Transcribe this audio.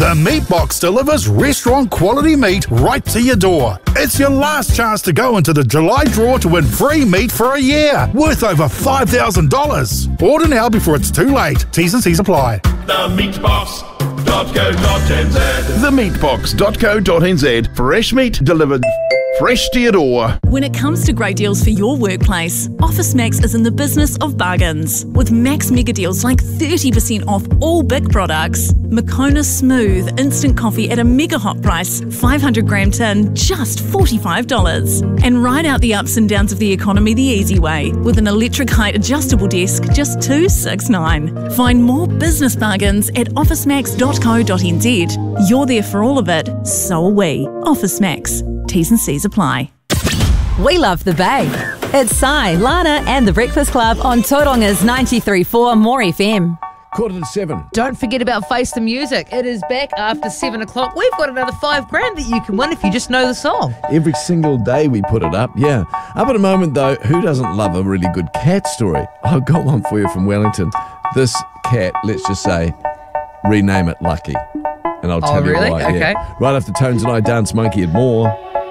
The Meat Box delivers restaurant quality meat right to your door. It's your last chance to go into the July draw to win free meat for a year, worth over $5,000. Order now before it's too late. T's and C's apply. Themeatbox.co.nz. Themeatbox.co.nz. Fresh meat delivered fresh to your door. When it comes to great deals for your workplace, Office Max is in the business of bargains. With Max mega deals like 30% off all big products. Moccona Smooth instant coffee at a mega hot price, 500 gram tin, just $45. And ride out the ups and downs of the economy the easy way with an electric height adjustable desk, just $269. Find more business bargains at officemax.co.nz. You're there for all of it, so are we. Office Max. T's and C's apply. We love the Bay. It's Sai, Lana and the Breakfast Club on Tauronga's 93.4 More FM. 7:45. Don't forget about Face the Music. It is back after 7 o'clock. We've got another $5,000 that you can win if you just know the song. Every single day we put it up, yeah. Up at a moment though, who doesn't love a really good cat story? I've got one for you from Wellington. This cat, let's just say, rename it Lucky. And I'll tell you really? why. Okay. Yeah. Right after Tones and I Dance Monkey and more.